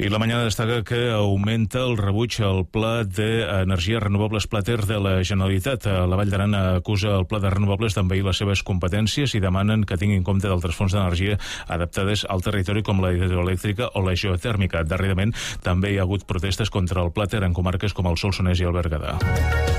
I la Mañana destaca que augmenta el rebuig al Pla d'Energies Renovables Plater de la Generalitat. La Vall d'Aran acusa el Pla de Renovables d'envair les seves competències i demanen que tingui en compte d'altres fonts d'energia adaptades al territori com la hidroelèctrica o la geotèrmica. Darrerament també hi ha hagut protestes contra el Plater en comarques com el Solsonès i el Berguedà.